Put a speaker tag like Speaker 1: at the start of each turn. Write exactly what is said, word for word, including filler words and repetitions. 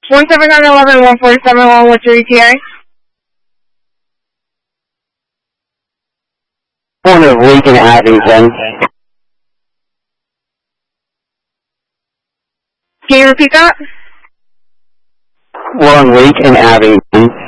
Speaker 1: one seven nine eleven one four seven one, what's your E T A?
Speaker 2: Corner of Lincoln Abington.
Speaker 1: Can you repeat that?
Speaker 2: We're on Lincoln Abington.